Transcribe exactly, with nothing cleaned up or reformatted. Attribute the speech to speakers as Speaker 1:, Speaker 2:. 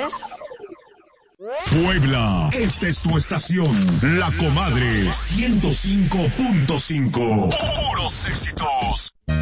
Speaker 1: es...
Speaker 2: Puebla, esta es tu estación, La Comadre ciento cinco punto cinco. Puros éxitos.